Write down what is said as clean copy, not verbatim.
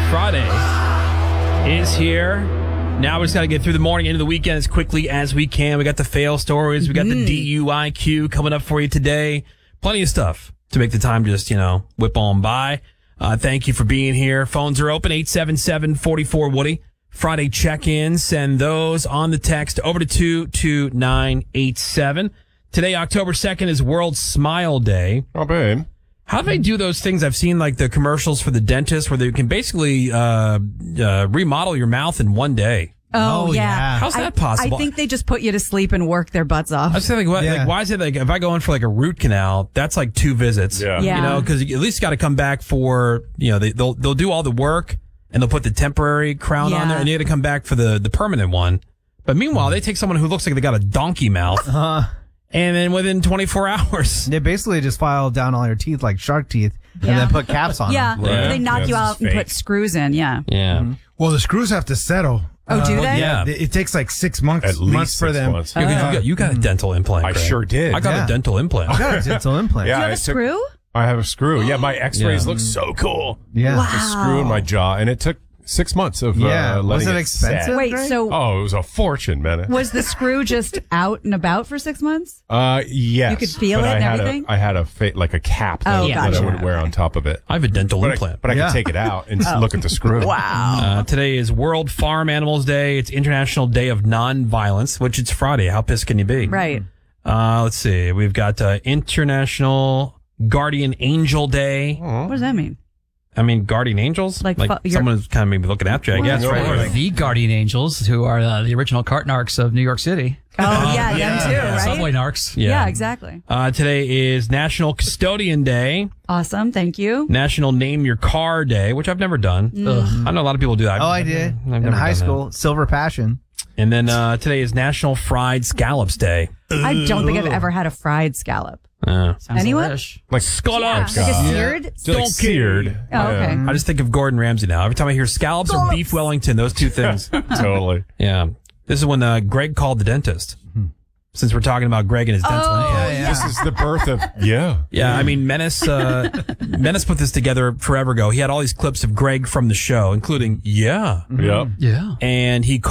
Friday is here. Now we just got to get through the morning into the weekend as quickly as we can. We got the fail stories. We got the DUIQ coming up for you today. Plenty of stuff to make the time just, whip on by. Thank you for being here. Phones are open, 877-44-WOODY. Friday check-ins. Send those on the text over to 22987. Today, October 2nd, is World Smile Day. Oh, babe. How do they do those things? I've seen like the commercials for the dentist where they can basically remodel your mouth in one day. Oh, yeah. How's that possible? I think they just put you to sleep and work their butts off. I was saying, why is it like if I go in for like a root canal, that's like 2 visits? Yeah. Because you at least got to come back for they'll do all the work and they'll put the temporary crown on there, and you got to come back for the permanent one. But meanwhile, they take someone who looks like they got a donkey mouth. And then within 24 hours. They basically just file down all your teeth like shark teeth and then put caps on them. Right. They knock you out and put screws in, Yeah. Mm-hmm. Well, the screws have to settle. Oh, do they? Yeah. It takes like 6 months. At least for 6 them. months. You got a dental implant. I Craig. sure did. I got a dental implant. I got a dental implant. Yeah, Do you have I a screw? I have a screw. Yeah, my x-rays look so cool. Yeah. Wow. A screw in my jaw, and it took 6 months of letting Was it set. expensive? Wait, Greg? so Oh, it was a fortune, man. was the screw just out and about for 6 months? Yes. You could feel but it and I had everything? I had a like cap that, Oh, that gotcha. I would wear on top of it. I have a dental But implant. I could take it out and look at the screw. Wow. Today is World Farm Animals Day. It's International Day of Non-Violence, which it's Friday. How pissed can you be? Right. Let's see. We've got International Guardian Angel Day. What does that mean? I mean, guardian angels? Like someone's kind of maybe looking after you, I guess. No Right? worries. Like, The Guardian Angels, who are the original cart narcs of New York City. Oh, yeah, them too, right? Subway narcs. Yeah, exactly. Today is National Custodian Day. Awesome. Thank you. National Name Your Car Day, which I've never done. I know a lot of people do that. Oh, I did. I've In never high done school. Silver Passion. that. And then today is National Fried Scallops Day. I don't think I've ever had a fried scallop. Sounds Anyone? delish. Like Scallops. Like a seared? Like seared. Oh, okay. I just think of Gordon Ramsay now. Every time I hear scallops or beef Wellington, those two things. Totally. Yeah. This is when Greg called the dentist. Since we're talking about Greg and his dental implant. This is the birth of Yeah, I mean, Menace put this together forever ago. He had all these clips of Greg from the show, including Yep. Yeah. and he